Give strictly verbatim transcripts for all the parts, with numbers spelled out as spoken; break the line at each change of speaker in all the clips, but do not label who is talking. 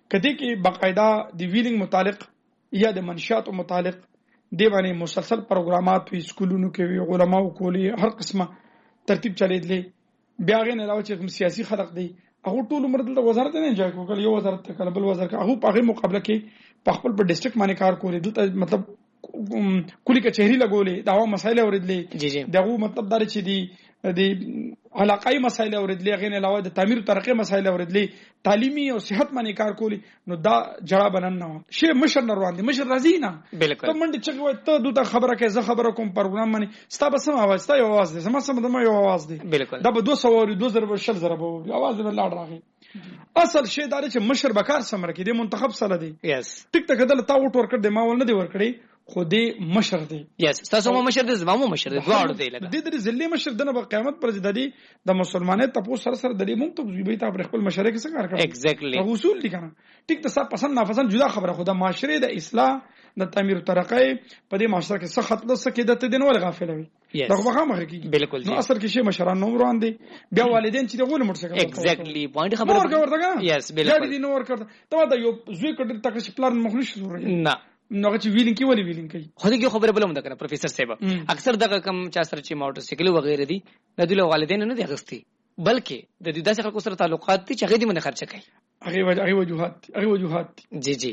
کدی کې باقاعده د ویلینګ متعلق یا د منشات متعلق دی باندې مسلسل پروګرامات وی سکولونو کې وی علماو کولی هر قسمه ترتیب چلیدلې بیا غین علاوه چې کوم سیاسي خلق دی هغه ټول عمر د وزارت نه جای کول یو وزارت ته کله بل وزارت هغه په هغه مقابله کې په خپل په ډیسټریکټ باندې کار کولی دلته مطلب کلی کچهری لګولې دا مسایل اوریدلې دغه مطلب دا چې دی د علاقائی مسایل اوریدلې غین علاوه د تعمیر ترقی مسایل اوریدلې تعلیمي او صحت باندې کار کولی نو دا جړه بنن نه شی مشر نه روان دي مشر راځي نه
بالکل
ته منډه چې وای ته دوته خبره کې زه خبره کوم پروګرام باندې ستا به سم आवाज تا یو आवाज دي سم سم دمه یو आवाज دي
بالکل
دا به دوه سو او دوه زره شل زره به आवाज به لاړ راغی اصل شی دا چې مشر بکار سمره کې د منتخب سره دی
یس
ټیک ټک دل تا وټ ور کړ د ما ول نه دی ور کړی خو دې مشر دی
یس تاسو مو مشر دی زمو مشر دی دواړو دی
لګا د دې ذلې مشر دنه په قیامت پر زیاده د مسلمانې تاسو سره سره د دې مونږ ته زوی ته خپل مشره کې څه کار کوي
ایگزیکټلی
اصول دي کنه ټیک ته صاحب پسند ناپسند جدا خبره خو د معاشره د اصلاح د تعمیر ترقی په دې معاشره کې څه خطر څه کې د دین ول غافل وي دا خو هغه کې
بالکل
نو اثر کې شی مشران نو روان دي بیا والدین چې دغه موټر سایکل
ایگزیکټلی پوینټ خبره
ورکړه
یس بالکل
دا دې نو ورکړه ته دا یو زوی کډر تک چې پلان مخنیش ضروري
نه
نو چې ویلینګ کې ولې ویلینګ کوي
خو دې خبره بلوم دا کنه پروفیسور صاحب اکثر دغه کم چا سره چې موټر سایکل وغیرہ دي د دوی والدین نه دي غستی بلکې د دې داسې خلکو سره تعلقات دي چې هغه دې منه خرچه کوي
هغه وجه هغه وجوهات هغه وجوهات
جی جی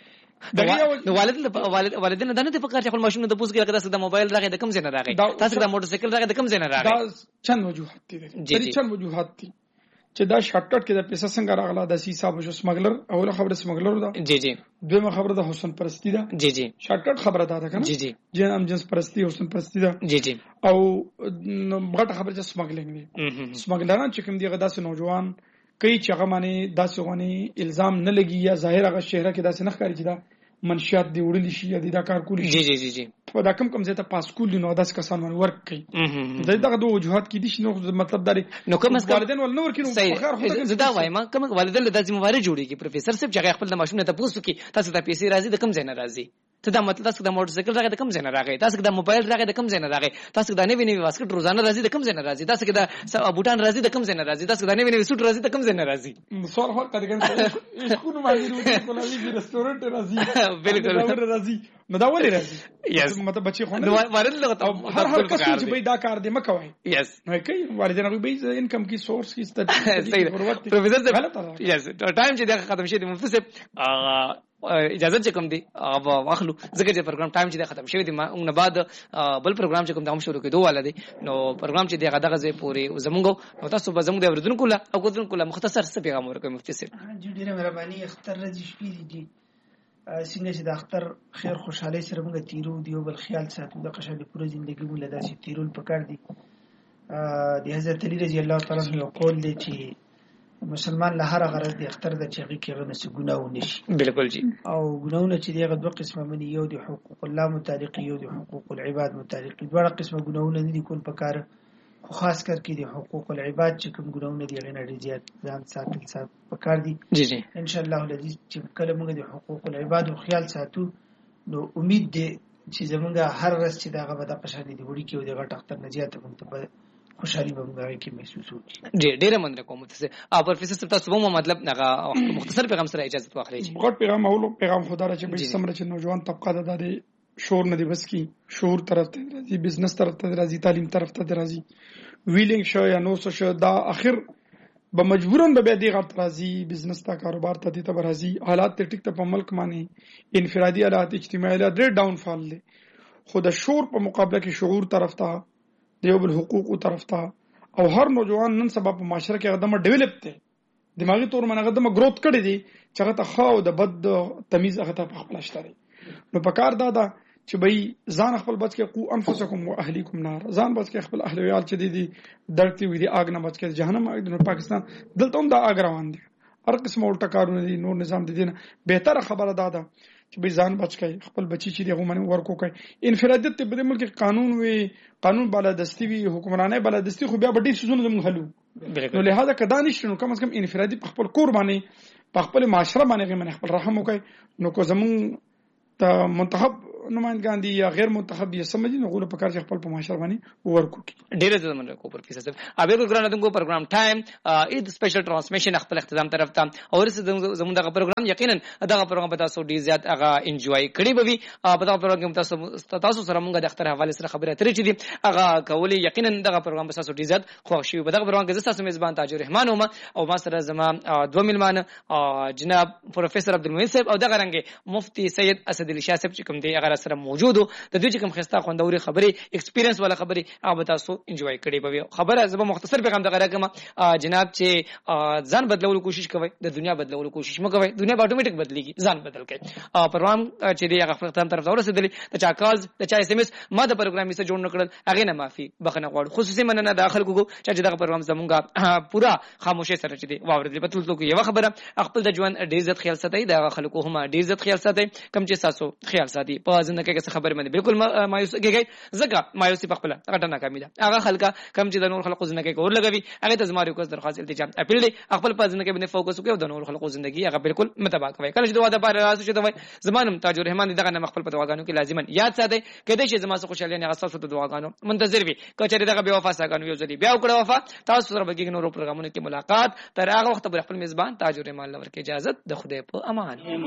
د والد والدین دا نه د فکر خپل ماشوم د پوس کې راځي د موبایل راغی د کم ځای نه راغی تاسو د موټر سایکل راغی د کم ځای نه راغی
دا چند وجوهات دي جی چند وجوهات دي چې دا شارټ کټ کې د پیسې څنګه راغله د سی صاحب شو سمګلر اوله خبره سمګلر ده
جی جی
دویمه خبره د حسن پرستی ده
جی جی
شارټ کټ خبره ده کنه
جی جی
جن ام جنس پرستی حسن پرستی ده
جی جی
او غټه خبره چې سمګلینګ دي سمګلران چې کوم دی غداسه نوجوان کوي چې هغه باندې داسې غوني الزام نه لګي یا ظاهر هغه شهره کې داسې نه ښکاري چې دا منشیات دی وړل شي یا دا کار کولی
شي جی جی جی
په دا کم کم ځای ته پاس کول نو داس کسان باندې ورک کوي دا دغه دوه وجوهات کې دي چې نو مطلب دا
نو کوم
والدین ول نور کینو
فخر زدا وایم کوم والدین له داسې موارد جوړیږي پروفیسور صاحب چې خپل د ماشوم ته پوښتنه کوي تاسو ته پیسې راځي د کم ځای نه راځي ته دا مطلب تاسو د موټر سایکل راغی د کم ځای نه راغی تاسو د موبایل راغی د کم ځای نه راغی تاسو د نوې نوې واسکټ روزانه راځي د کم ځای نه راځي تاسو د بوټان راځي د کم ځای نه راځي تاسو د نوې نوې سوټ راځي د کم ځای نه راځي
سوال هر کده کنه کو نو ماجی روټي کولاوی د ریسټورانټ راځي
بالکل
راځي نو دا ولې راځي
یس
مطلب بچي خو نه
والد لغه
هر هر کس چې به دا کار دی مکوای
یس
نو کوي والدین هغه به انکم کی سورس کی ست
پروفیسور صاحب یس ټایم چې دا ختم شي د مفتی صاحب اجازه چې کوم دی او واخلو ځکه چې پروګرام ټایم چې ختم شوی دی موږ نه بعد بل پروګرام چې کوم دا هم شروع کېدو والا دی نو پروګرام چې دغه دغه ځای پورې زموږ نو تاسو به زموږ د اوریدونکو لا او کوتونکو لا مختصر څه پیغام ورکوي مفتی صاحب
جی ډیره مهرباني اختر راځي شپې دي څنګه چې د اختر خیر خوشحالي سره موږ تیرو دیو بل خیال ساتو د قشاله پوره ژوندۍ موږ له داسې تیرول پکار دي د حضرت علی رضی الله تعالی عنہ قول دی چې مسلمان له هر غرض د اختر د چغې کې غنه سي ګناو نشي
بالکل جی
او ګناونه چې دغه دوه قسمه مني یو د حقوق الله متعلق یو د حقوق العباد متعلق دوه قسمه ګناونه دي کول پکار خو خاص کر کې د حقوق العباد چې کوم ګناونه دي غنه ډیر زیات ځان ساتل سات پکار دي
جی جی
ان شاء الله العزيز چې کله موږ د حقوق العباد او خیال ساتو نو امید دي چې زمونږ هر ورځ چې دغه به د قشانې دی وړي کې او د غټ اختر نجات مونږ خوشحالي به موږ کې محسوس وکړي
ډېر ډېر مننه کوم تاسو او پروفیسور صاحب تاسو مو مطلب هغه مختصر پیغام سره اجازه واخلئ
غټ پیغام اولو پیغام خدا را چې به سمره چې نوجوان طبقه د شور نه دی بس کی شور طرف ته راځي بزنس طرف ته راځي تعلیم طرف ته راځي ویلینګ شو یا نو شو دا اخر به مجبورن به دی غلط راځي بزنس تا کاروبار ته دي ته راځي حالات ته ټیک ته په ملک باندې انفرادي حالات اجتماعي حالات ډېر ډاون فال دي خو د شور په مقابله کې شعور طرف ته دیو بل حقوق طرف ته او هر نوجوان نن سبا په معاشره کې قدمه ډیولپ ته دماغي تور منغه قدمه گروث کړي دي چې هغه ته خو د بد تمیز هغه ته خپل شته نو په کار دا دا چې به ځان خپل بچ کې قو انفسکم واهلیکم نار ځان بچ کې خپل اهل ویال چې دي دي درتي وي دي اګ نه بچ کې جهنم اګ د پاکستان دلته هم دا اګ روان دي هر قسم الټا کارونه دي نور نظام دي نه بهتره خبره دا ده چې به ځان بچ کې خپل بچی چې دغه منو ورکو کوي انفرادیت په دې ملک قانون وي قانون بالادستی وي حکمرانه بالادستی خو بیا به ډیر سيزونه زموږ حلو نو له هغه کدا نشته نو کم از کم انفرادي په خپل کور باندې په خپل معاشره باندې غو خپل رحم وکړي نو کو زمون ته منتخب نمائندګان دي یا غیر منتخب یا سمجي نو غوړه په کار چې خپل په معاشره باندې ورکو کی
ډیره زمون کو پروفیسر صاحب ابه کو ګرانه دغه پروګرام ټایم اید سپیشل ټرانسمیشن خپل اختتام طرف ته او زمون دغه پروګرام یقینا دغه پروګرام په تاسو ډیر زیات هغه انجوای کړی به وي په دغه پروګرام تاسو تاسو سره مونږ د اختر حواله سره خبرې اترې چې دي هغه کولی یقینا دغه پروګرام په تاسو ډیر زیات خوښ شي په دغه پروګرام کې تاسو میزبان تاج الرحمن او او ما سره زما دوه ملمانه جناب پروفیسر عبدالمعین صاحب او دغه رنګ مفتی سید اسد علي شاه صاحب چې کوم دی هغه سره موجود د دوی چې کوم خسته خوندوري خبرې ایکسپیرینس والا خبرې هغه تاسو انجوای کړئ به خبره زما مختصر پیغام دغه راکم جناب چې ځان بدلولو کوشش کوي د دنیا بدلولو کوشش مکوي دنیا به اتوماتیک بدليږي ځان بدل کړئ پروګرام چې دی هغه ختم طرف ورسېدلی د چا کاز د چا اس ام اس ما د پروګرام یې جوړ نکړل هغه نه معافي بخنه غواړم خصوصي مننه داخل کو چې دغه پروګرام زمونږه پورا خاموشي سره چې دی واورېدل په ټول کې یو خبره خپل د ژوند ډیر عزت خیال ساتي د خلکو هم ډیر عزت خیال ساتي کم چې تاسو خیال ساتي په ژوند کې څه خبره باندې بالکل مایوس کېږي ځکه مایوسی په خپل غټه ناکامي ده هغه خلک کم چې د نور خلکو ژوند کې اور لګوي هغه ته زماري کوس درخواست التجام اپیل دی خپل په ژوند کې باندې فوکس وکړو د نور خلکو ژوندۍ هغه بالکل متبا کوي کله چې دوا د بار راځي چې دوی زمانم تاج الرحمن دغه نه خپل په دواګانو کې لازما یاد ساتي کله چې زما څخه خوشاله نه غساسو د دواګانو منتظر وي کچې دغه بیا وفا ساګانو یو ځلی بیا وکړه وفا تاسو سره به کې نورو پروګرامونو کې ملاقات تر هغه وخت پر خپل میزبان تاج الرحمن لور کې اجازه د خدای په امان.